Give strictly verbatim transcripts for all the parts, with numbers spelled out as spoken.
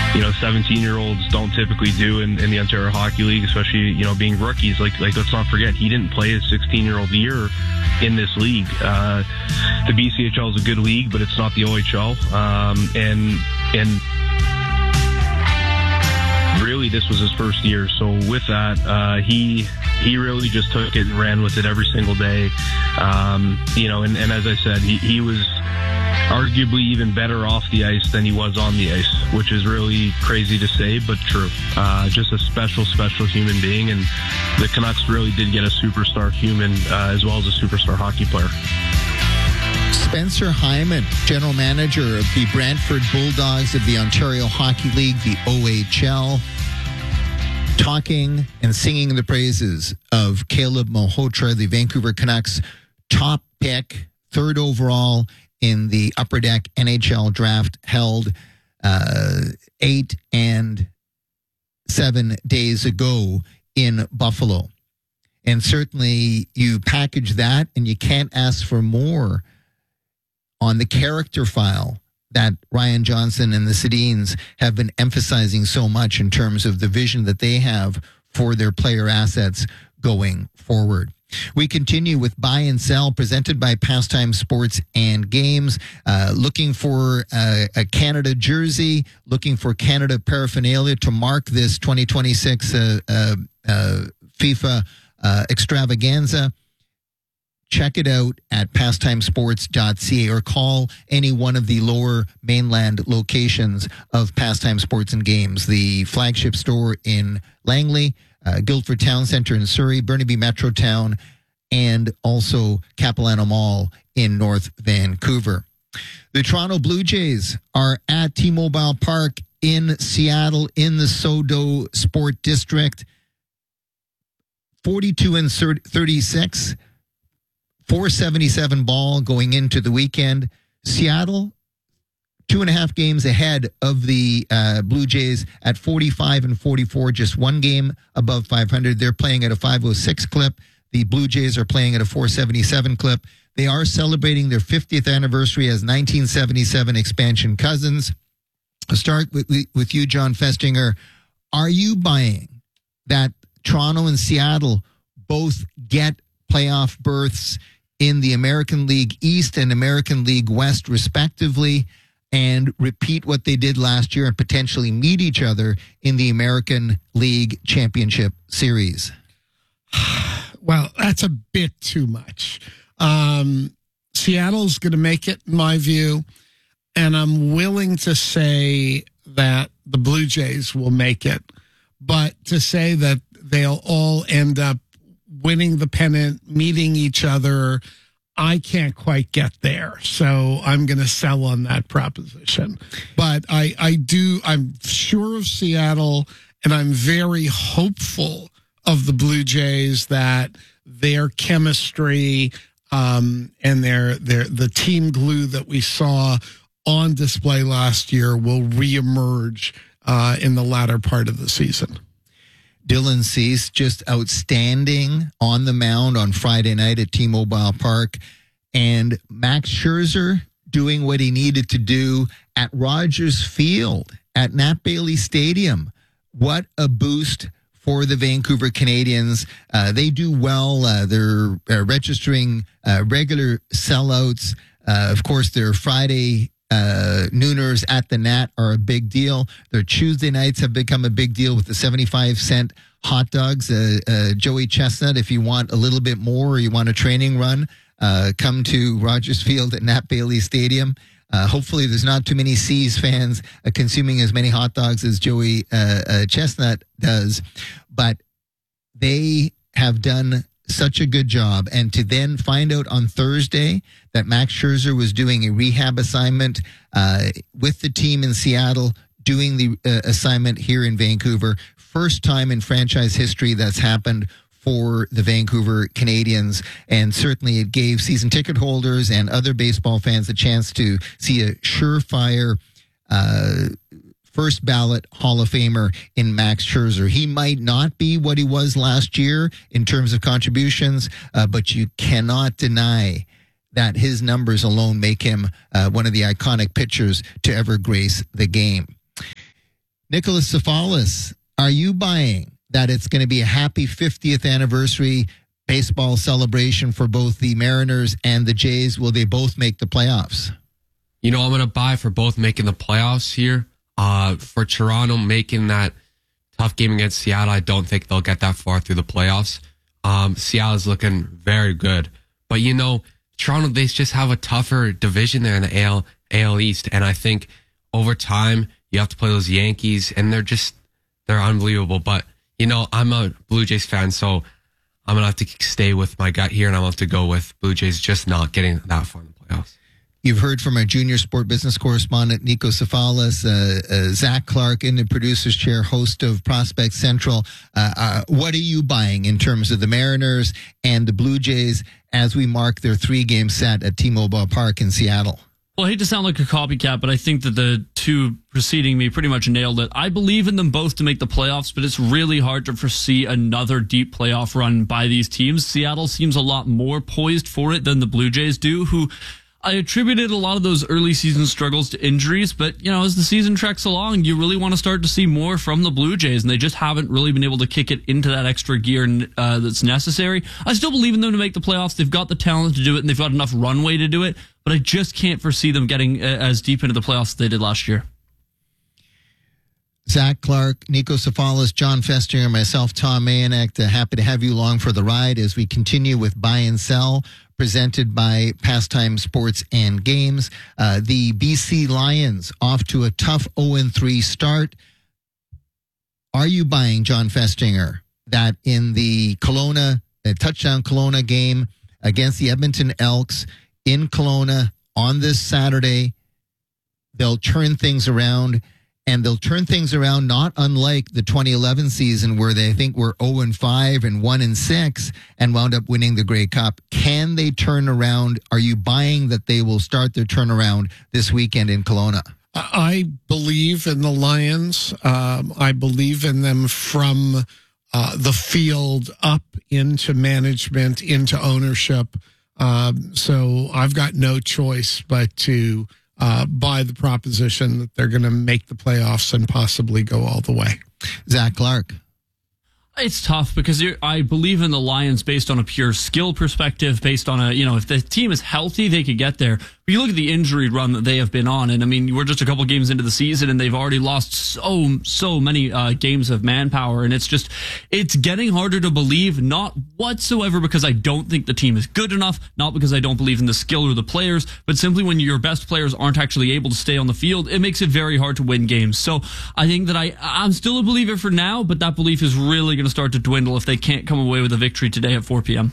you know, seventeen-year-olds don't typically do in, in the Ontario Hockey League, especially, you know, being rookies. Like, like let's not forget, he didn't play his sixteen-year-old year in this league. Uh, the B C H L is a good league, but it's not the O H L. Um, and and really, this was his first year. So with that, uh, he he really just took it and ran with it every single day. Um, you know, and, and as I said, he, he was arguably even better off the ice than he was on the ice, which is really crazy to say, but true. Uh, just a special, special human being, and the Canucks really did get a superstar human uh, as well as a superstar hockey player. Spencer Hyman, general manager of the Brantford Bulldogs of the Ontario Hockey League, the O H L, talking and singing the praises of Caleb Malhotra, the Vancouver Canucks top pick, third overall in the Upper Deck N H L draft held uh, eight and seven days ago in Buffalo. And certainly you package that and you can't ask for more on the character file that Ryan Johnson and the Sedins have been emphasizing so much in terms of the vision that they have for their player assets going forward. We continue with Buy and Sell, presented by Pastime Sports and Games. Uh, looking for uh, a Canada jersey, looking for Canada paraphernalia to mark this twenty twenty-six uh, uh, uh, FIFA uh, extravaganza. Check it out at pastime sports dot c a or call any one of the lower mainland locations of Pastime Sports and Games. The flagship store in Langley, uh, Guildford Town Centre in Surrey, Burnaby Metrotown, and also Capilano Mall in North Vancouver. The Toronto Blue Jays are at T-Mobile Park in Seattle in the SoDo Sport District. forty-two and thirty-six. four seventy-seven ball going into the weekend. Seattle, two and a half games ahead of the uh, Blue Jays at forty-five and forty-four, just one game above five hundred. They're playing at a five oh six clip. The Blue Jays are playing at a four seventy-seven clip. They are celebrating their fiftieth anniversary as nineteen seventy-seven expansion cousins. I'll start with, with you, John Festinger. Are you buying that Toronto and Seattle both get playoff berths in the American League East and American League West, respectively, and repeat what they did last year and potentially meet each other in the American League Championship Series? Well, that's a bit too much. Um, Seattle's going to make it, in my view, and I'm willing to say that the Blue Jays will make it. But to say that they'll all end up winning the pennant, meeting each other, I can't quite get there. So I'm going to sell on that proposition. But I, I do, I'm sure of Seattle, and I'm very hopeful of the Blue Jays that their chemistry um, and their their the team glue that we saw on display last year will reemerge uh, in the latter part of the season. Dylan Cease, just outstanding on the mound on Friday night at T-Mobile Park. And Max Scherzer doing what he needed to do at Rogers Field, at Nat Bailey Stadium. What a boost for the Vancouver Canadians. Uh, they do well. Uh, they're uh, registering uh, regular sellouts. Uh, of course, their Friday Uh, nooners at the Nat are a big deal. Their Tuesday nights have become a big deal with the seventy-five cent hot dogs. Uh, uh, Joey Chestnut, if you want a little bit more or you want a training run, uh, come to Rogers Field at Nat Bailey Stadium. Uh, hopefully there's not too many C's fans uh, consuming as many hot dogs as Joey uh, uh, Chestnut does. But they have done such a good job. And to then find out on Thursday that Max Scherzer was doing a rehab assignment uh, with the team in Seattle, doing the uh, assignment here in Vancouver. First time in franchise history that's happened for the Vancouver Canadians. And certainly it gave season ticket holders and other baseball fans a chance to see a surefire uh first ballot Hall of Famer in Max Scherzer. He might not be what he was last year in terms of contributions, uh, but you cannot deny that his numbers alone make him uh, one of the iconic pitchers to ever grace the game. Nicholas Cefalis, are you buying that it's going to be a happy fiftieth anniversary baseball celebration for both the Mariners and the Jays? Will they both make the playoffs? You know, I'm going to buy for both making the playoffs here. Uh, for Toronto making that tough game against Seattle, I don't think they'll get that far through the playoffs. Um, Seattle's looking very good. But, you know, Toronto, they just have a tougher division there in the A L, A L East. And I think over time, you have to play those Yankees, and they're just, they're unbelievable. But, you know, I'm a Blue Jays fan, so I'm going to have to stay with my gut here, and I'm going to have to go with Blue Jays just not getting that far in the playoffs. You've heard from our junior sport business correspondent, Nico Cefalis, uh, uh, Zach Clark in the producer's chair, host of Prospect Central. Uh, uh, what are you buying in terms of the Mariners and the Blue Jays as we mark their three-game set at T-Mobile Park in Seattle? Well, I hate to sound like a copycat, but I think that the two preceding me pretty much nailed it. I believe in them both to make the playoffs, but it's really hard to foresee another deep playoff run by these teams. Seattle seems a lot more poised for it than the Blue Jays do, who I attributed a lot of those early season struggles to injuries, but, you know, as the season treks along, you really want to start to see more from the Blue Jays, and they just haven't really been able to kick it into that extra gear uh, that's necessary. I still believe in them to make the playoffs. They've got the talent to do it, and they've got enough runway to do it, but I just can't foresee them getting uh, as deep into the playoffs as they did last year. Zach Clark, Nico Cefalis, John Festinger, myself, Tom Mayonek, uh, happy to have you along for the ride as we continue with Buy and Sell, presented by Pastime Sports and Games. Uh, the B C Lions off to a tough oh and three start. Are you buying, John Festinger, that in the Kelowna, uh, touchdown Kelowna game against the Edmonton Elks in Kelowna on this Saturday, they'll turn things around? And they'll turn things around not unlike the twenty eleven season where they I think were oh and five and one and six and wound up winning the Grey Cup. Can they turn around? Are you buying that they will start their turnaround this weekend in Kelowna? I believe in the Lions. Um, I believe in them from uh, the field up into management, into ownership. Um, so I've got no choice but to Uh, by the proposition that they're going to make the playoffs and possibly go all the way. Zach Clark. It's tough because you're, I believe in the Lions based on a pure skill perspective, based on a, you know, if the team is healthy, they could get there. But you look at the injury run that they have been on, and I mean, we're just a couple games into the season, and they've already lost so, so many uh, games of manpower, and it's just, it's getting harder to believe, not whatsoever because I don't think the team is good enough, not because I don't believe in the skill or the players, but simply when your best players aren't actually able to stay on the field, it makes it very hard to win games. So I think that I, I'm still a believer for now, but that belief is really going to start to dwindle if they can't come away with a victory today at four p.m.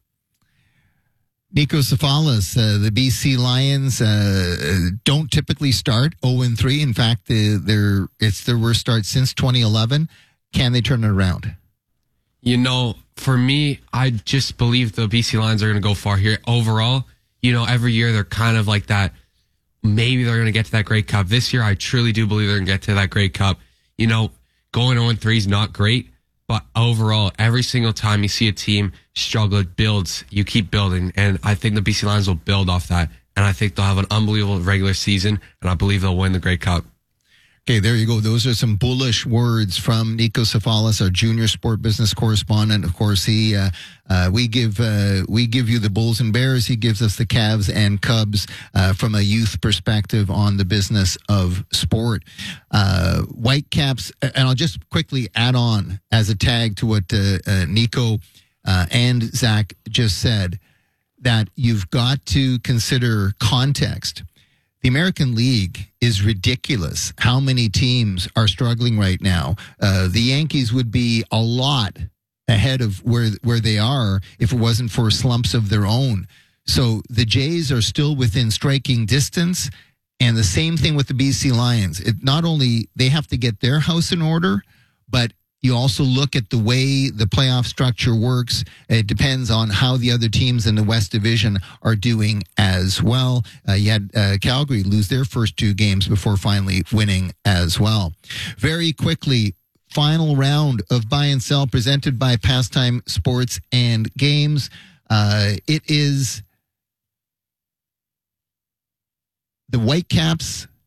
Nico Cefalis, uh, the B C Lions uh, don't typically start oh and three. In fact, uh, they're, it's their worst start since twenty eleven. Can they turn it around? You know, for me, I just believe the B C Lions are going to go far here. Overall, you know, every year they're kind of like that. Maybe they're going to get to that Grey Cup. This year, I truly do believe they're going to get to that Grey Cup. You know, going oh and three is not great. But overall, every single time you see a team struggle, it builds. You keep building. And I think the B C Lions will build off that. And I think they'll have an unbelievable regular season. And I believe they'll win the Grey Cup. Okay, there you go. Those are some bullish words from Nico Cefalis, our junior sport business correspondent. Of course, he uh, uh, we give uh, we give you the Bulls and Bears. He gives us the Cavs and Cubs uh, from a youth perspective on the business of sport. Uh, Whitecaps, and I'll just quickly add on as a tag to what uh, uh, Nico uh, and Zach just said, that you've got to consider context. The American League is ridiculous. How many teams are struggling right now? Uh, the Yankees would be a lot ahead of where where they are if it wasn't for slumps of their own. So the Jays are still within striking distance, and the same thing with the B C Lions. It not only they have to get their house in order, but you also look at the way the playoff structure works. It depends on how the other teams in the West Division are doing as well. Uh, you had uh, Calgary lose their first two games before finally winning as well. Very quickly, final round of Buy and Sell presented by Pastime Sports and Games. Uh, it is the Whitecaps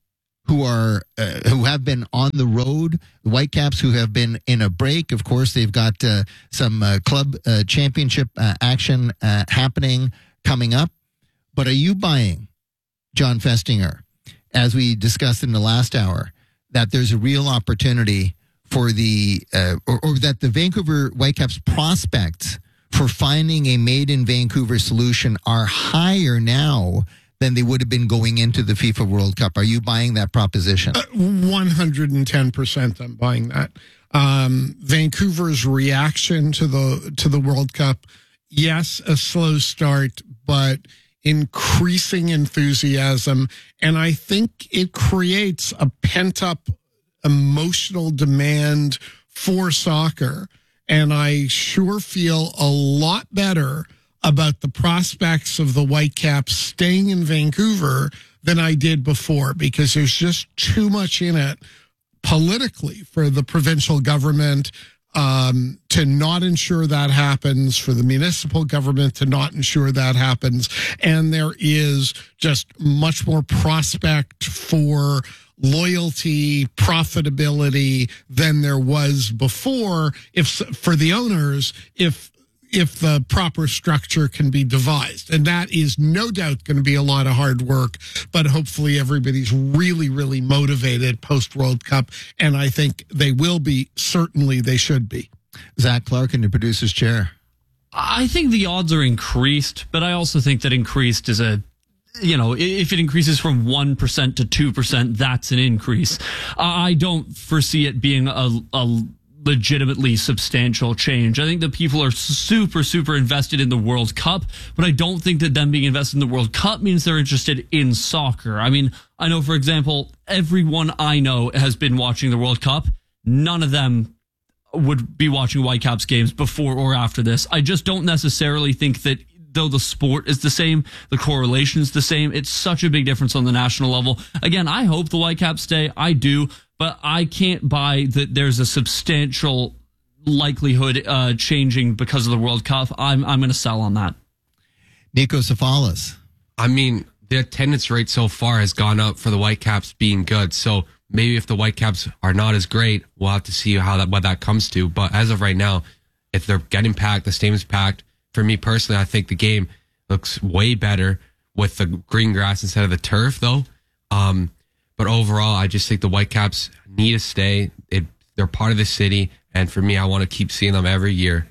who are uh, who have been on the road, the Whitecaps who have been in a break. Of course, they've got uh, some uh, club uh, championship uh, action uh, happening coming up. But are you buying, John Festinger, as we discussed in the last hour, that there's a real opportunity for the uh, or, or that the Vancouver Whitecaps prospects for finding a made in Vancouver solution are higher now than they would have been going into the FIFA World Cup? Are you buying that proposition? Uh, one hundred ten percent I'm buying that. Um, Vancouver's reaction to the to the World Cup, yes, a slow start, but increasing enthusiasm. And I think it creates a pent-up emotional demand for soccer. And I sure feel a lot better about the prospects of the Whitecaps staying in Vancouver than I did before, because there's just too much in it politically for the provincial government um, to not ensure that happens, for the municipal government to not ensure that happens. And there is just much more prospect for loyalty, profitability than there was before, if for the owners, if if the proper structure can be devised. And that is no doubt going to be a lot of hard work, but hopefully everybody's really, really motivated post-World Cup, and I think they will be. Certainly they should be. Zach Clark in the producer's chair. I think the odds are increased, but I also think that increased is a, you know, if it increases from one percent to two percent, that's an increase. I don't foresee it being a, a legitimately substantial change. I think that people are super, super invested in the World Cup, but I don't think that them being invested in the World Cup means they're interested in soccer. I mean, I know, for example, everyone I know has been watching the World Cup. None of them would be watching Whitecaps games before or after this. I just don't necessarily think that, though the sport is the same, the correlation is the same. It's such a big difference on the national level. Again, I hope the Whitecaps stay. I do. But I can't buy that there's a substantial likelihood uh, changing because of the World Cup. I'm I'm going to sell on that. Nico Safalas. I mean, the attendance rate so far has gone up for the Whitecaps being good. So maybe if the Whitecaps are not as great, we'll have to see how that what that comes to. But as of right now, if they're getting packed, the stadium's packed. For me personally, I think the game looks way better with the green grass instead of the turf, though. Um, But overall, I just think the Whitecaps need to stay. It, they're part of the city. And for me, I want to keep seeing them every year.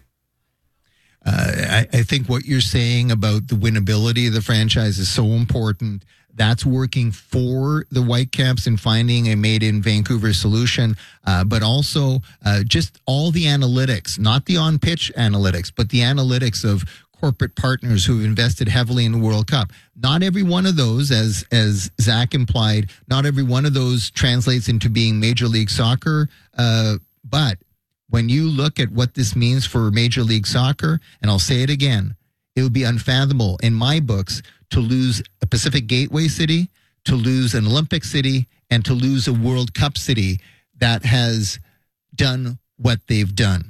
Uh, I, I think what you're saying about the winnability of the franchise is so important. That's working for the Whitecaps in finding a made-in-Vancouver solution, uh, but also uh, just all the analytics, not the on-pitch analytics, but the analytics of corporate partners who've invested heavily in the World Cup. Not every one of those, as as Zach implied, not every one of those translates into being Major League Soccer. Uh, but when you look at what this means for Major League Soccer, and I'll say it again, it would be unfathomable in my books to lose a Pacific Gateway city, to lose an Olympic city, and to lose a World Cup city that has done what they've done.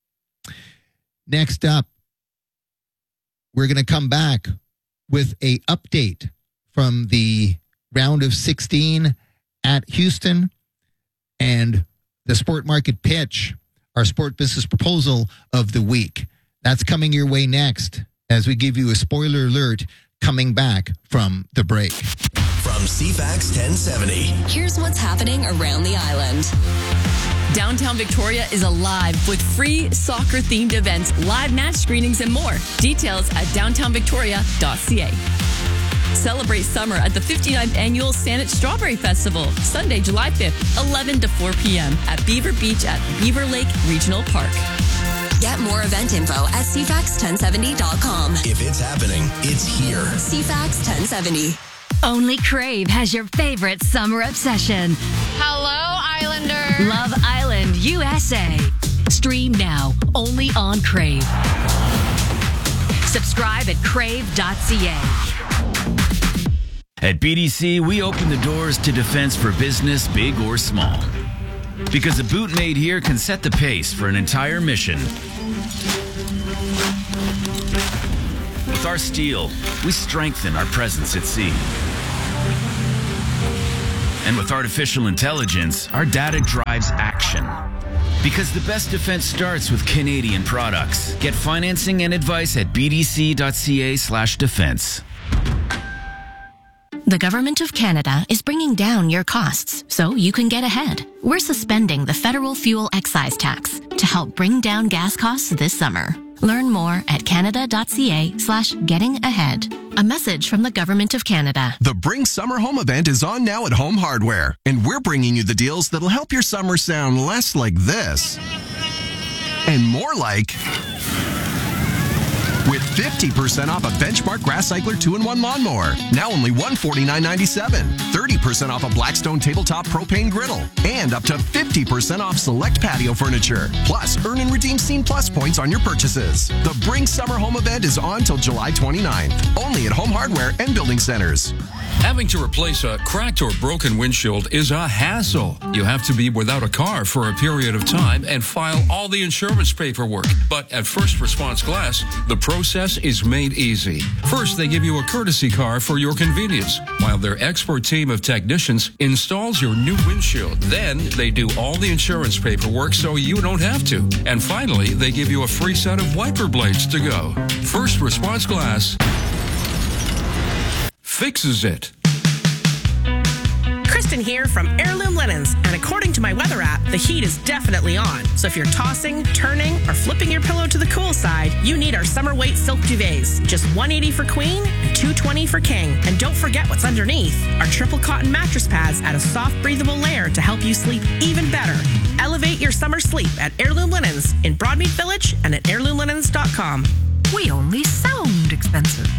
Next up, we're going to come back with a update from the round of sixteen at Houston and the Sport Market Pitch, our sport business proposal of the week. That's coming your way next as we give you a spoiler alert coming back from the break. From C FAX ten seventy. Here's what's happening around the island. Downtown Victoria is alive with free soccer-themed events, live match screenings, and more. Details at downtown victoria dot c a. Celebrate summer at the fifty-ninth Annual Saanich Strawberry Festival, Sunday, July fifth, eleven to four p.m. at Beaver Beach at Beaver Lake Regional Park. Get more event info at c fax ten seventy dot com. If it's happening, it's here. C FAX ten seventy. Only Crave has your favorite summer obsession. Hello, Islander. Love Island U S A. Stream now, only on Crave. Subscribe at crave dot c a. At B D C, we open the doors to defense for business, big or small. Because a boot made here can set the pace for an entire mission. With our steel, we strengthen our presence at sea. And with artificial intelligence, our data drives action. Because the best defense starts with Canadian products. Get financing and advice at bdc.ca slash defense. The Government of Canada is bringing down your costs so you can get ahead. We're suspending the federal fuel excise tax to help bring down gas costs this summer. Learn more at canada.ca slash getting ahead. A message from the Government of Canada. The Bring Summer Home event is on now at Home Hardware, and we're bringing you the deals that'll help your summer sound less like this and more like... with fifty percent off a Benchmark Grass Cycler two in one lawnmower. Now only one hundred forty-nine ninety-seven. thirty percent off a Blackstone Tabletop Propane Griddle. And up to fifty percent off select patio furniture. Plus, earn and redeem Scene Plus points on your purchases. The Bring Summer Home event is on till July twenty-ninth. Only at Home Hardware and Building Centers. Having to replace a cracked or broken windshield is a hassle. You have to be without a car for a period of time and file all the insurance paperwork. But at First Response Glass, the process is made easy. First, they give you a courtesy car for your convenience, while their expert team of technicians installs your new windshield. Then, they do all the insurance paperwork so you don't have to. And finally, they give you a free set of wiper blades to go. First Response Glass fixes it. Kristen here from Heirloom Linens, and according to my weather app, the heat is definitely on. So if you're tossing, turning, or flipping your pillow to the cool side, you need our summer weight silk duvets. Just one hundred eighty dollars for queen and two hundred twenty dollars for king. And don't forget what's underneath. Our triple cotton mattress pads add a soft, breathable layer to help you sleep even better. Elevate your summer sleep at Heirloom Linens in Broadmead Village and at heirloom linens dot com. We only sound expensive.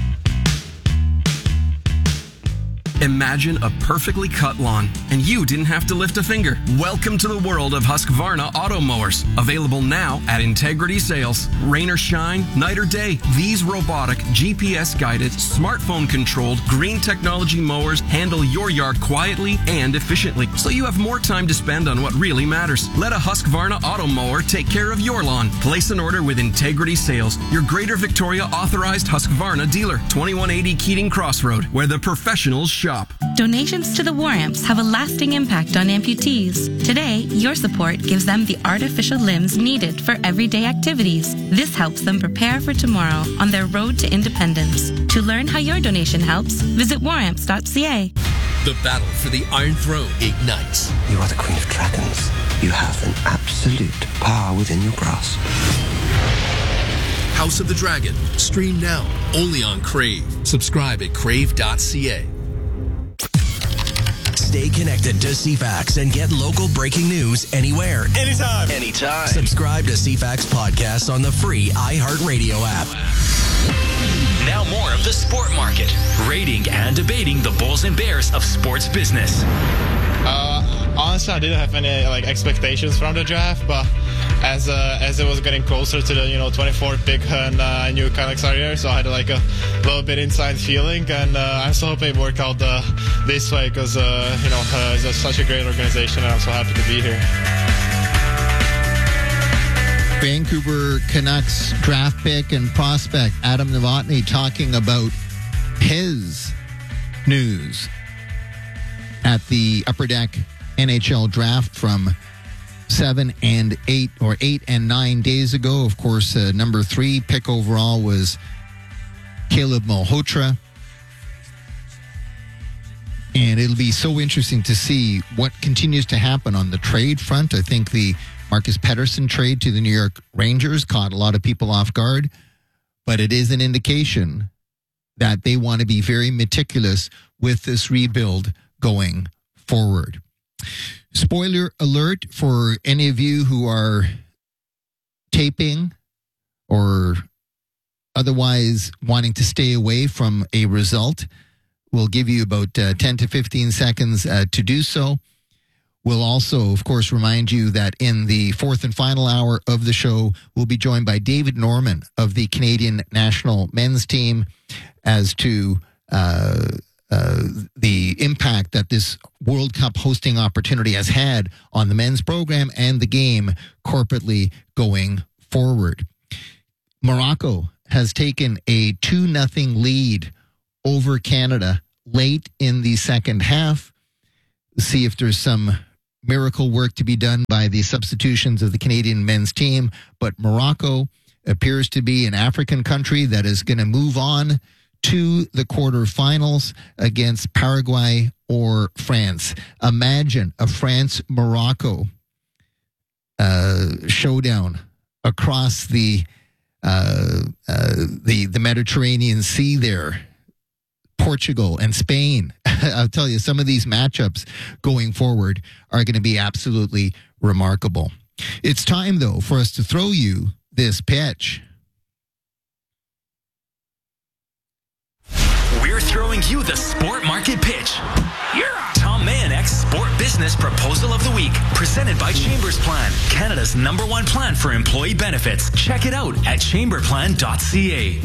Imagine a perfectly cut lawn, and you didn't have to lift a finger. Welcome to the world of Husqvarna auto mowers. Available now at Integrity Sales. Rain or shine, night or day, these robotic, G P S-guided, smartphone-controlled, green technology mowers handle your yard quietly and efficiently, so you have more time to spend on what really matters. Let a Husqvarna auto mower take care of your lawn. Place an order with Integrity Sales, your Greater Victoria authorized Husqvarna dealer. twenty-one eighty Keating Crossroad, where the professionals shop. Donations to the War Amps have a lasting impact on amputees. Today, your support gives them the artificial limbs needed for everyday activities. This helps them prepare for tomorrow on their road to independence. To learn how your donation helps, visit war amps dot c a. The battle for the Iron Throne ignites. You are the Queen of Dragons. You have an absolute power within your grasp. House of the Dragon. Stream now, only on Crave. Subscribe at crave dot c a. Stay connected to C FAX and get local breaking news anywhere. Anytime. Anytime. Subscribe to C FAX Podcast on the free iHeartRadio app. Now more of the sport market, rating and debating the Bulls and Bears of sports business. Uh, honestly, I didn't have any like expectations from the draft, but as uh, as it was getting closer to the you know twenty-fourth pick, and uh, I knew Kyle Exarier, so I had like a little bit inside feeling, and uh, I'm so happy it worked out uh, this way because uh, you know uh, it's a, such a great organization, and I'm so happy to be here. Vancouver Canucks draft pick and prospect Adam Novotny talking about his news at the Upper Deck N H L draft from seven and eight or eight and nine days ago. Of course, uh, number three pick overall was Caleb Malhotra. And it'll be so interesting to see what continues to happen on the trade front. I think the Marcus Pettersson trade to the New York Rangers caught a lot of people off guard, but it is an indication that they want to be very meticulous with this rebuild going forward. Spoiler alert for any of you who are taping or otherwise wanting to stay away from a result. We'll give you about uh, ten to fifteen seconds uh, to do so. We'll also, of course, remind you that in the fourth and final hour of the show, we'll be joined by David Norman of the Canadian national men's team as to uh, uh, the impact that this World Cup hosting opportunity has had on the men's program and the game corporately going forward. Morocco has taken a two nothing lead over Canada late in the second half. see if there's some miracle work to be done by the substitutions of the Canadian men's team. But Morocco appears to be an African country that is going to move on to the quarterfinals against Paraguay or France. Imagine a France-Morocco uh, showdown across the uh, uh, the the Mediterranean Sea there. Portugal and Spain. I'll tell you, some of these matchups going forward are going to be absolutely remarkable. It's time, though, for us to throw you this pitch. We're throwing you the Sport Market Pitch. Tom Mayenek's Sport Business Proposal of the Week, presented by Chambers Plan, Canada's number one plan for employee benefits. Check it out at chamber plan dot c a.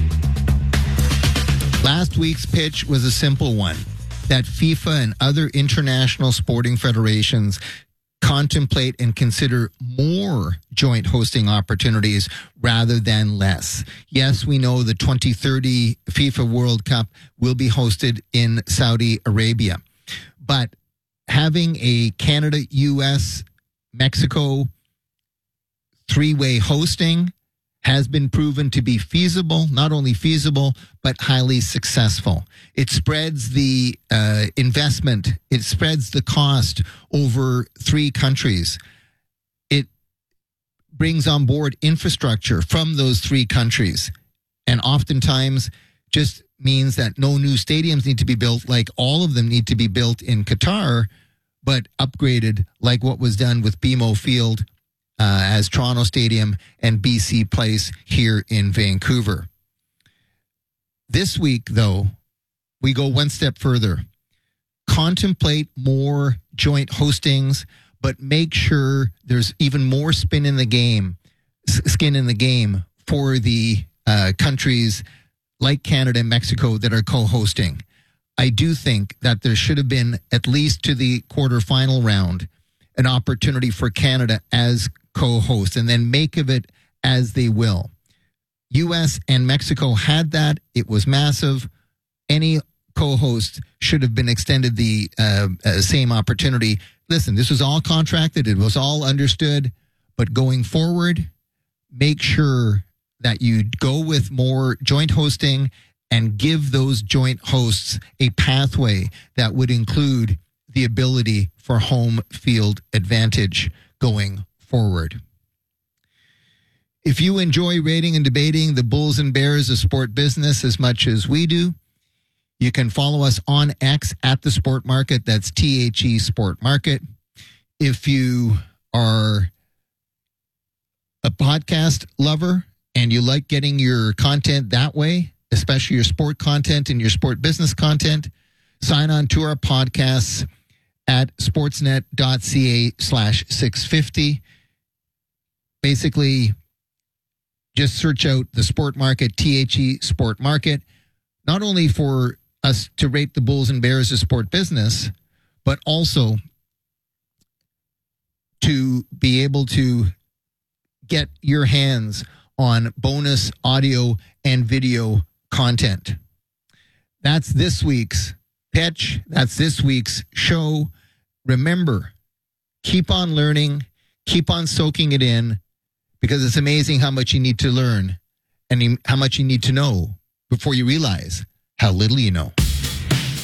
Last week's pitch was a simple one, that FIFA and other international sporting federations contemplate and consider more joint hosting opportunities rather than less. Yes, we know the twenty thirty FIFA World Cup will be hosted in Saudi Arabia, but having a Canada, U S, Mexico three-way hosting has been proven to be feasible, not only feasible, but highly successful. It spreads the uh, investment, it spreads the cost over three countries. It brings on board infrastructure from those three countries, and oftentimes just means that no new stadiums need to be built, like all of them need to be built in Qatar, but upgraded like what was done with B M O Field Uh, as Toronto Stadium and B C Place here in Vancouver. This week, though, we go one step further. Contemplate more joint hostings, but make sure there's even more spin in the game, skin in the game for the uh, countries like Canada and Mexico that are co-hosting. I do think that there should have been, at least to the quarterfinal round, an opportunity for Canada as co-host, and then make of it as they will. U S and Mexico had that. It was massive. Any co-host should have been extended the uh, uh, same opportunity. Listen, this was all contracted. It was all understood. But going forward, make sure that you go with more joint hosting and give those joint hosts a pathway that would include the ability for home field advantage going forward. If you enjoy rating and debating the Bulls and Bears of sport business as much as we do, you can follow us on X at the Sport Market. That's T H E Sport Market. If you are a podcast lover and you like getting your content that way, especially your sport content and your sport business content, sign on to our podcasts at sportsnet.ca slash 650. Basically, just search out the Sport Market, T H E Sport Market, not only for us to rate the Bulls and Bears of sport business, but also to be able to get your hands on bonus audio and video content. That's this week's pitch. That's this week's show. Remember, keep on learning, keep on soaking it in, because it's amazing how much you need to learn and how much you need to know before you realize how little you know.